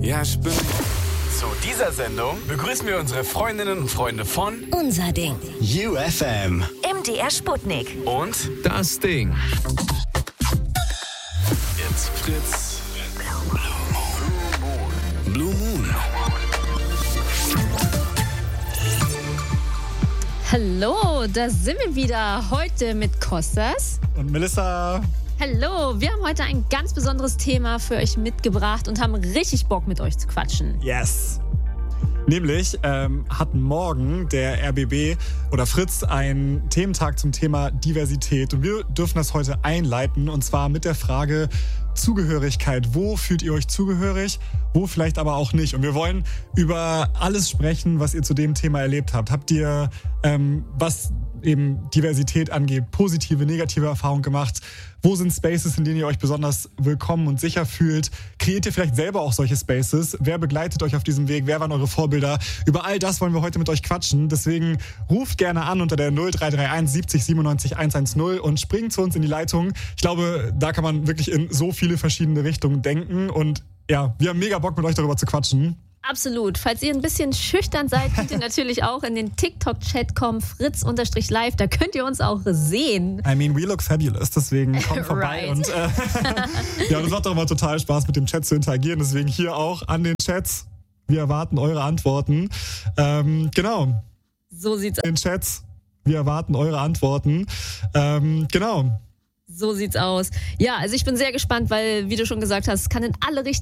Ja, ich bin... Zu dieser Sendung begrüßen wir unsere Freundinnen und Freunde von Unser Ding. UFM. MDR Sputnik. und Das Ding. jetzt Fritz. Blue Moon. Hallo, da sind wir wieder. Heute mit Kostas. Und Melissa. Hallo, wir haben heute ein ganz besonderes Thema für euch mitgebracht und haben richtig Bock, mit euch zu quatschen. Yes. Nämlich hat morgen der RBB oder Fritz einen Thementag zum Thema Diversität. Und wir dürfen das heute einleiten, und zwar mit der Frage Zugehörigkeit. Wo fühlt ihr euch zugehörig? Wo vielleicht aber auch nicht? Und wir wollen über alles sprechen, was ihr zu dem Thema erlebt habt. Habt ihr, was eben Diversität angeht, positive, negative Erfahrungen gemacht? Wo sind Spaces, in denen ihr euch besonders willkommen und sicher fühlt? Kreiert ihr vielleicht selber auch solche Spaces? Wer begleitet euch auf diesem Weg? Wer waren eure Vorbilder? Über all das wollen wir heute mit euch quatschen. Deswegen ruft gerne an unter der 0331 70 97 110 und springt zu uns in die Leitung. Ich glaube, da kann man wirklich in so viele verschiedene Richtungen denken. Und ja, wir haben mega Bock, mit euch darüber zu quatschen. Absolut. Falls ihr ein bisschen schüchtern seid, könnt ihr natürlich auch in den TikTok-Chat kommen, fritz_live. Da könnt ihr uns auch sehen. I mean, we look fabulous, deswegen kommt vorbei. Right. Und ja, das macht doch immer total Spaß, mit dem Chat zu interagieren. Deswegen hier auch an den Chats. Wir erwarten eure Antworten. Genau. So sieht's In den Chats. Wir erwarten eure Antworten. Genau. So sieht's aus. Ja, also ich bin sehr gespannt, weil, wie du schon gesagt hast, es kann in alle Richtungen